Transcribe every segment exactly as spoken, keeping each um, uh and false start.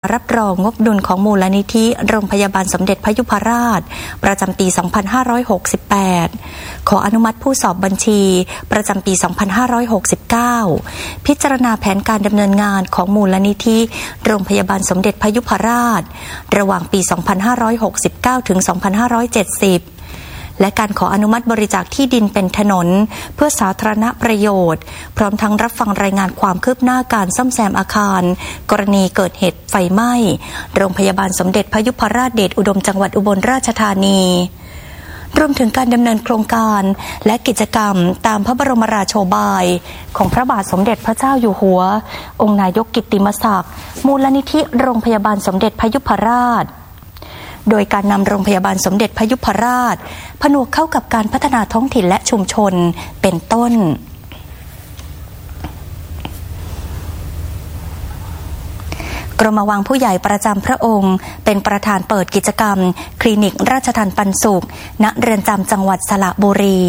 รับรองงบดุลของมูลนิธิโรงพยาบาลสมเด็จพยุพราชประจำปี สองพันห้าร้อยหกสิบแปด ขออนุมัติผู้สอบบัญชีประจำปี สองพันห้าร้อยหกสิบเก้า พิจารณาแผนการดำเนินงานของมูลนิธิโรงพยาบาลสมเด็จพยุพราชระหว่างปี สองพันห้าร้อยหกสิบเก้า ถึง สองพันห้าร้อยเจ็ดสิบและการขออนุมัติบริจาคที่ดินเป็นถนนเพื่อสาธารณประโยชน์พร้อมทั้งรับฟังรายงานความคืบหน้าการซ่อมแซมอาคารกรณีเกิดเหตุไฟไหม้โรงพยาบาลสมเด็จพยุพราชเดชอุดมจังหวัดอุบลราชธานีรวมถึงการดำเนินโครงการและกิจกรรมตามพระบรมราโชบายของพระบาทสมเด็จพระเจ้าอยู่หัวองค์นายกกิตติมศักดิ์มูลนิธิโรงพยาบาลสมเด็จพยุพราชโดยการนำโรงพยาบาลสมเด็จพยุพราชผนวกเข้ากับการพัฒนาท้องถิ่นและชุมชนเป็นต้นกรมวังผู้ใหญ่ประจำพระองค์เป็นประธานเปิดกิจกรรมคลินิกราชทัณฑ์ปันสุขณเรือนจำจังหวัดสระบุรี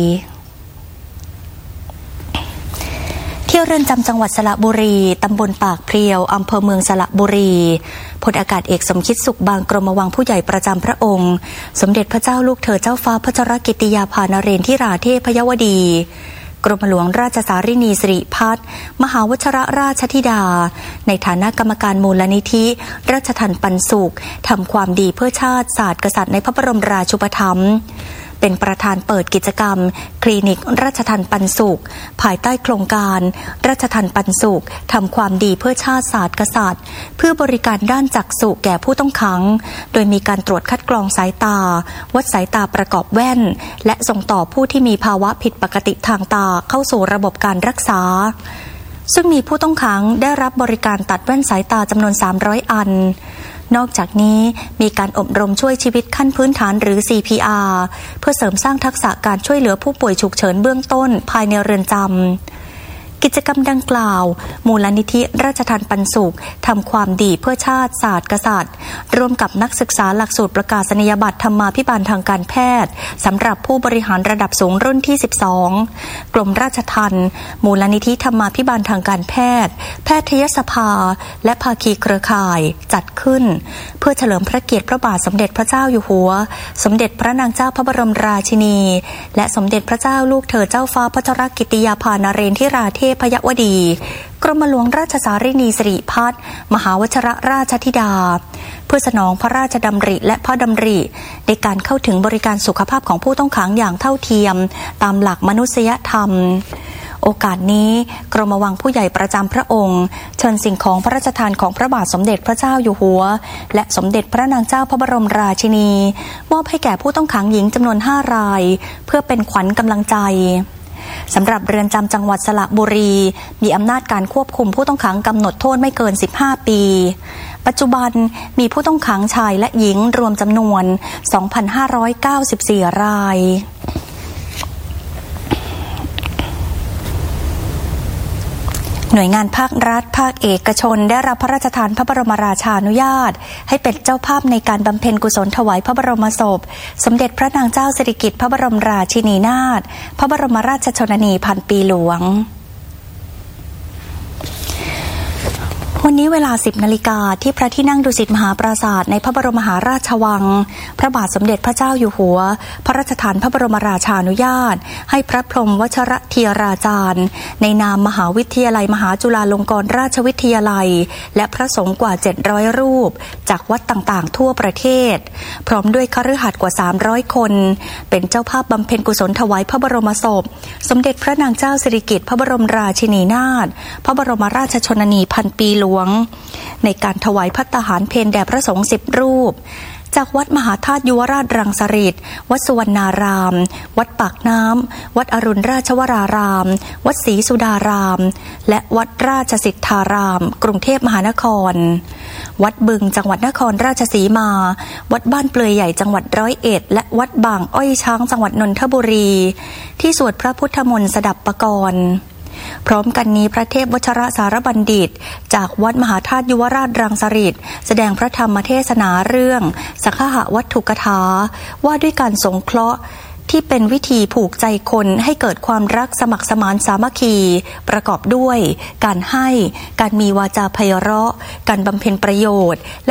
ที่เรือนจำจังหวัดสระบุรีตำบลปากเพลียวอำเภอเมืองสระบุรีพลอากาศเอกสมคิดสุขบางกรมวังผู้ใหญ่ประจำพระองค์สมเด็จพระเจ้าลูกเธอเจ้าฟ้าพัชรกิติยาภานเรนทิราเทพยวดีกรมหลวงราชสารินีสิริพัฒน์มหาวชรราชธิดาในฐานะกรรมการมูลนิธิราชทัณฑ์ปันสุขทำความดีเพื่อชาติศาสตร์กษัตริย์ในพระบรมราชูปถัมภ์เป็นประธานเปิดกิจกรรมคลินิกราชทัณฑ์ปันสุขภายใต้โครงการราชทัณฑ์ปันสุขทำความดีเพื่อชาติศาสตร์กษัตริย์เพื่อบริการด้านจักษุแก่ผู้ต้องขังโดยมีการตรวจคัดกรองสายตาวัดสายตาประกอบแว่นและส่งต่อผู้ที่มีภาวะผิดปกติทางตาเข้าสู่ระบบการรักษาซึ่งมีผู้ต้องขังได้รับบริการตัดแว่นสายตาจำนวนสามร้อยอันนอกจากนี้มีการอบรมช่วยชีวิตขั้นพื้นฐานหรือ ซี พี อาร์ เพื่อเสริมสร้างทักษะการช่วยเหลือผู้ป่วยฉุกเฉินเบื้องต้นภายในเรือนจำกิจกรรมดังกล่าวมูลนิธิราชทัณฑ์ปันสุขทำความดีเพื่อชาติศาสตร์กษัตริย์ร่วมกับนักศึกษาหลักสูตรประกาศนียบัตรธรรมาภิบาลทางการแพทย์สำหรับผู้บริหารระดับสูงรุ่นที่สิบสองกรมราชทัณฑ์มูลนิธิธรรมาภิบาลทางการแพทย์แพทยสภาและภาคีเครือข่ายจัดขึ้นเพื่อเฉลิมพระเกียรติพระบาทสมเด็จพระเจ้าอยู่หัวสมเด็จพระนางเจ้าพระบรมราชินีและสมเด็จพระเจ้าลูกเธอเจ้าฟ้าพัชรกิติยาภานเรนทิราเทพยวดีกรมหลวงราชสารินีสิริพัฒน์มหาวชรราชธิดาเพื่อสนองพระราชดำริและพระดำริในการเข้าถึงบริการสุขภาพของผู้ต้องขังอย่างเท่าเทียมตามหลักมนุษยธรรมโอกาสนี้กรมวังผู้ใหญ่ประจำพระองค์เชิญสิ่งของพระราชทานของพระบาทสมเด็จพระเจ้าอยู่หัวและสมเด็จพระนางเจ้าพระบรมราชินีมอบให้แก่ผู้ต้องขังหญิงจำนวนห้ารายเพื่อเป็นขวัญกำลังใจสำหรับเรือนจำจังหวัดสระบุรีมีอำนาจการควบคุมผู้ต้องขังกำหนดโทษไม่เกินสิบห้าปีปัจจุบันมีผู้ต้องขังชายและหญิงรวมจำนวน สองพันห้าร้อยเก้าสิบสี่ รายหน่วยงานภาครัฐภาคเอกชนได้รับพระราชทานพระบรมราชานุญาตให้เป็นเจ้าภาพในการบำเพ็ญกุศลถวายพระบรมศพสมเด็จพระนางเจ้าสิริกิติ์พระบรมราชินีนาถพระบรมราชชนนีพันปีหลวงวันนี้เวลา สิบนาฬิกาที่พระที่นั่งดุสิตมหาปราสาทในพระบรมมหาราชวังพระบาทสมเด็จพระเจ้าอยู่หัวพระราชทานพระบรมราชานุญาตให้พระพรหมวชรเทียราจารย์ในนามมหาวิทยาลัยมหาจุฬาลงกรณราชวิทยาลัยและพระสงฆ์กว่าเจ็ดร้อยรูปจากวัดต่างๆทั่วประเทศพร้อมด้วยคฤหัสถ์กว่าสามร้อยคนเป็นเจ้าภาพบำเพ็ญกุศลถวายพระบรมศพสมเด็จพระนางเจ้าสิริกิติ์พระบรมราชินีนาถพระบรมราชชนนีพันปีหลวงในการถวายภัตตาหารเพลแด่พระสงฆ์สิบรูปจากวัดมหาธาตุยุวราชรังสฤษฎ์วัดสุวรรณารามวัดปากน้ำวัดอรุณราชวรารามวัดศรีสุดารามและวัดราชสิทธารามกรุงเทพมหานครวัดบึงจังหวัดนครราชสีมาวัดบ้านเปลือยใหญ่จังหวัดร้อยเอ็ดและวัดบางอ้อยช้างจังหวัดนนทบุรีที่สวดพระพุทธมนต์สดับปกรณ์พร้อมกันนี้พระเทพวชรสารบัณฑิตจากวัดมหาธาตุยุวราชรังสฤษฎ์แสดงพระธรรมเทศนาเรื่องสังฆะวัตถุกถาว่าด้วยการสงเคราะห์ที่เป็นวิธีผูกใจคนให้เกิดความรักสมัครสมานสามัคคีประกอบด้วยการให้การมีวาจาไพเราะการบำเพ็ญประโยชน์